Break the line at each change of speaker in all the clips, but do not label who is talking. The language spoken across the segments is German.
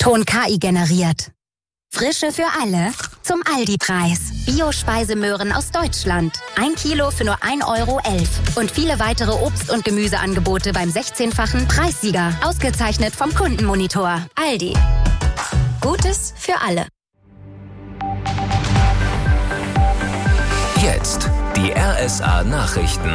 Ton KI generiert. Frische für alle zum Aldi-Preis. Bio-Speisemöhren aus Deutschland. 1 Kilo für nur 1,11 € und viele weitere Obst- und Gemüseangebote beim 16-fachen Preissieger. Ausgezeichnet vom Kundenmonitor. Aldi. Gutes für alle.
Jetzt die RSA-Nachrichten.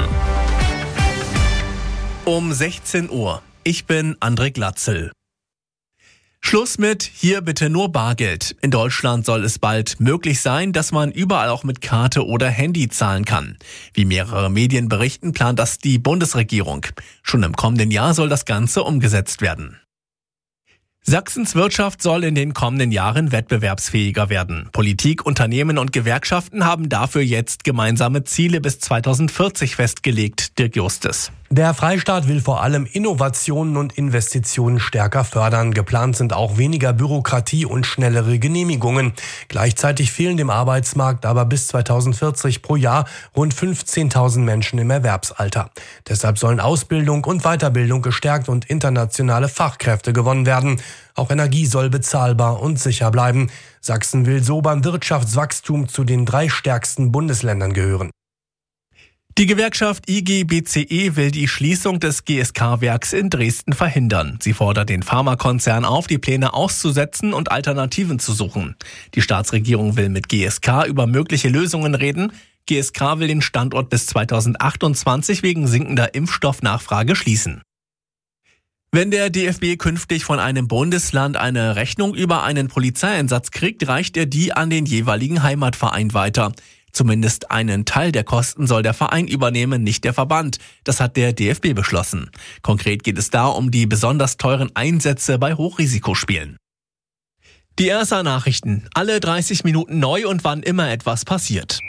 Um 16 Uhr. Ich bin André Glatzel. Schluss mit hier bitte nur Bargeld. In Deutschland soll es bald möglich sein, dass man überall auch mit Karte oder Handy zahlen kann. Wie mehrere Medien berichten, plant das die Bundesregierung. Schon im kommenden Jahr soll das Ganze umgesetzt werden. Sachsens Wirtschaft soll in den kommenden Jahren wettbewerbsfähiger werden. Politik, Unternehmen und Gewerkschaften haben dafür jetzt gemeinsame Ziele bis 2040 festgelegt, Dirk Justus.
Der Freistaat will vor allem Innovationen und Investitionen stärker fördern. Geplant sind auch weniger Bürokratie und schnellere Genehmigungen. Gleichzeitig fehlen dem Arbeitsmarkt aber bis 2040 pro Jahr rund 15.000 Menschen im Erwerbsalter. Deshalb sollen Ausbildung und Weiterbildung gestärkt und internationale Fachkräfte gewonnen werden. Auch Energie soll bezahlbar und sicher bleiben. Sachsen will so beim Wirtschaftswachstum zu den 3 stärksten Bundesländern gehören.
Die Gewerkschaft IG BCE will die Schließung des GSK-Werks in Dresden verhindern. Sie fordert den Pharmakonzern auf, die Pläne auszusetzen und Alternativen zu suchen. Die Staatsregierung will mit GSK über mögliche Lösungen reden. GSK will den Standort bis 2028 wegen sinkender Impfstoffnachfrage schließen. Wenn der DFB künftig von einem Bundesland eine Rechnung über einen Polizeieinsatz kriegt, reicht er die an den jeweiligen Heimatverein weiter. Zumindest einen Teil der Kosten soll der Verein übernehmen, nicht der Verband. Das hat der DFB beschlossen. Konkret geht es da um die besonders teuren Einsätze bei Hochrisikospielen. Die RSA-Nachrichten. Alle 30 Minuten neu und wann immer etwas passiert.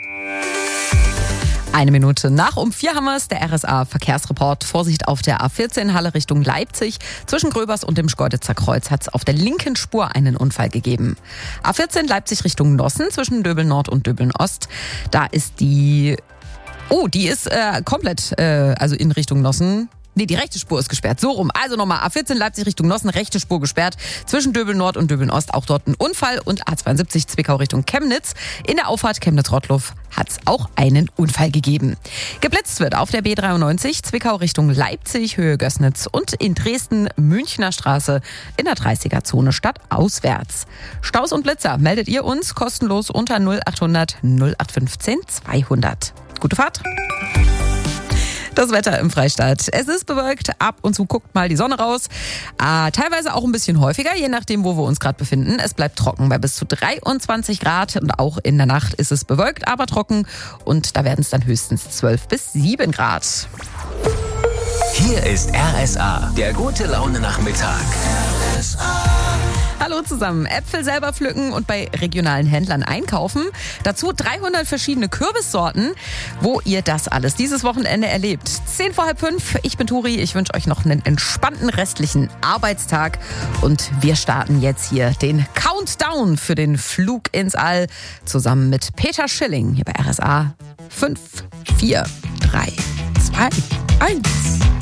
1 Minute nach um 4 haben wir es, der RSA-Verkehrsreport. Vorsicht auf der A14 Halle Richtung Leipzig. Zwischen Gröbers und dem Schkeuditzer Kreuz hat es auf der linken Spur einen Unfall gegeben. A14 Leipzig Richtung Nossen zwischen Döbeln Nord und Döbeln Ost. Da ist die ist komplett, also in Richtung Nossen. Nee, die rechte Spur ist gesperrt. So rum. Also nochmal A14 Leipzig Richtung Nossen, rechte Spur gesperrt. Zwischen Döbeln Nord und Döbeln Ost auch dort ein Unfall. Und A72 Zwickau Richtung Chemnitz. In der Auffahrt Chemnitz-Rottloff hat es auch einen Unfall gegeben. Geblitzt wird auf der B93 Zwickau Richtung Leipzig, Höhe Gößnitz. Und in Dresden Münchner Straße in der 30er-Zone stadtauswärts. Staus und Blitzer meldet ihr uns kostenlos unter 0800 0815 200. Gute Fahrt! Das Wetter im Freistaat. Es ist bewölkt, ab und zu guckt mal die Sonne raus. Teilweise auch ein bisschen häufiger, je nachdem, wo wir uns gerade befinden. Es bleibt trocken bei bis zu 23 Grad und auch in der Nacht ist es bewölkt, aber trocken. Und da werden es dann höchstens 12 bis 7 Grad.
Hier ist RSA, der gute Laune-Nachmittag.
Hallo zusammen. Äpfel selber pflücken und bei regionalen Händlern einkaufen. Dazu 300 verschiedene Kürbissorten. Wo ihr das alles dieses Wochenende erlebt. 10 vor halb 5. Ich bin Turi. Ich wünsche euch noch einen entspannten restlichen Arbeitstag. Und wir starten jetzt hier den Countdown für den Flug ins All. Zusammen mit Peter Schilling hier bei RSA. 5, 4, 3, 2, 1.